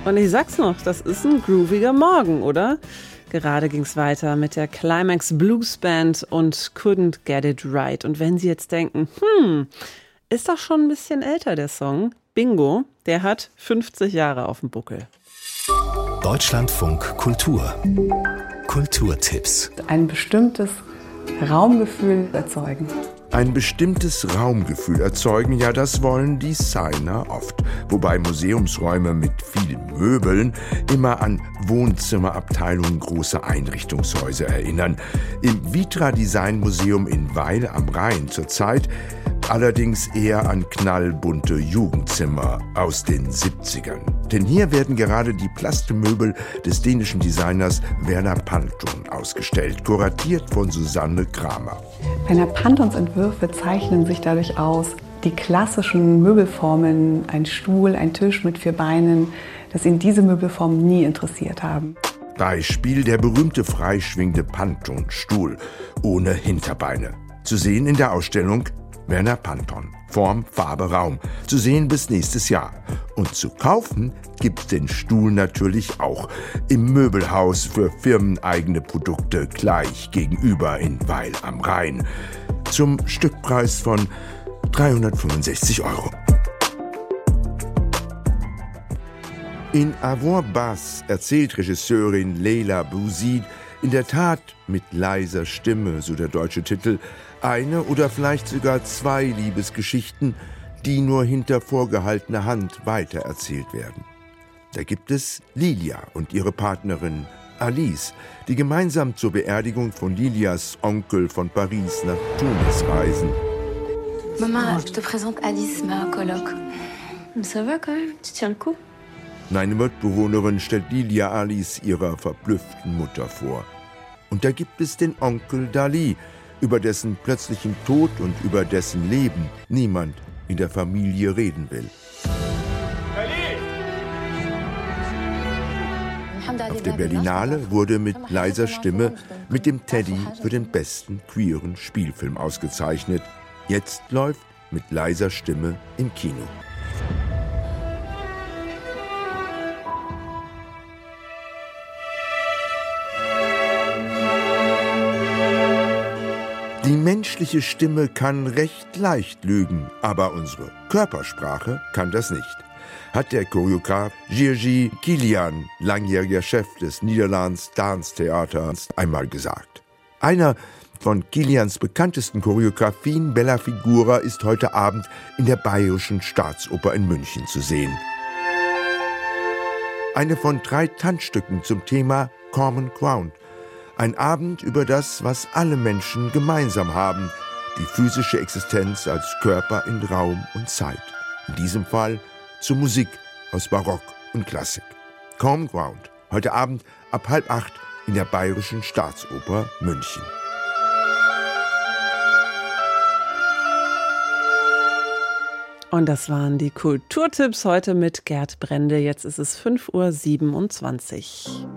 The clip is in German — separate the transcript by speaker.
Speaker 1: Und ich sag's noch, das ist ein grooviger Morgen, oder? Gerade ging's weiter mit der Climax Blues Band und Couldn't Get It Right. Und wenn Sie jetzt denken, ist doch schon ein bisschen älter der Song. Bingo, der hat 50 Jahre auf dem Buckel.
Speaker 2: Deutschlandfunk Kultur. Kulturtipps.
Speaker 3: Ein bestimmtes Raumgefühl erzeugen.
Speaker 4: Ein bestimmtes Raumgefühl erzeugen, ja, das wollen Designer oft. Wobei Museumsräume mit vielen Möbeln immer an Wohnzimmerabteilungen großer Einrichtungshäuser erinnern. Im Vitra Design Museum in Weil am Rhein zurzeit allerdings eher an knallbunte Jugendzimmer aus den 70ern. Denn hier werden gerade die Plastemöbel des dänischen Designers Werner Panton ausgestellt, kuratiert von Susanne Kramer.
Speaker 3: Werner Pantons Entwürfe zeichnen sich dadurch aus, die klassischen Möbelformen, ein Stuhl, ein Tisch mit 4 Beinen, dass ihn diese Möbelformen nie interessiert haben.
Speaker 4: Beispiel der berühmte freischwingende Panton-Stuhl ohne Hinterbeine. Zu sehen in der Ausstellung Werner Panton. Form, Farbe, Raum. Zu sehen bis nächstes Jahr. Und zu kaufen gibt's den Stuhl natürlich auch im Möbelhaus für firmeneigene Produkte gleich gegenüber in Weil am Rhein. Zum Stückpreis von 365 €. In Avoir Basse erzählt Regisseurin Leila Bouzid in der Tat mit leiser Stimme, so der deutsche Titel, eine oder vielleicht sogar 2 Liebesgeschichten, die nur hinter vorgehaltener Hand weitererzählt werden. Da gibt es Lilia und ihre Partnerin Alice, die gemeinsam zur Beerdigung von Lilias Onkel von Paris nach Tunis reisen.
Speaker 5: Maman, je te présente Alice, ma coloc. Ça va quand même? Tu tiens le coup?
Speaker 4: Eine Mitbewohnerin stellt Lilia Alice ihrer verblüfften Mutter vor. Und da gibt es den Onkel Dali, über dessen plötzlichen Tod und über dessen Leben niemand in der Familie reden will. Auf der Berlinale wurde mit leiser Stimme mit dem Teddy für den besten queeren Spielfilm ausgezeichnet. Jetzt läuft mit leiser Stimme im Kino. Die menschliche Stimme kann recht leicht lügen, aber unsere Körpersprache kann das nicht, hat der Choreograf Jiří Kylián, langjähriger Chef des Niederlands Dance Theaters, einmal gesagt. Einer von Kyliáns bekanntesten Choreografien, Bella Figura, ist heute Abend in der Bayerischen Staatsoper in München zu sehen. Eine von 3 Tanzstücken zum Thema Common Ground. Ein Abend über das, was alle Menschen gemeinsam haben, die physische Existenz als Körper in Raum und Zeit. In diesem Fall zur Musik aus Barock und Klassik. Common Ground, heute Abend ab 7:30 in der Bayerischen Staatsoper München.
Speaker 1: Und das waren die Kulturtipps heute mit Gerd Brende. Jetzt ist es 5:27 Uhr.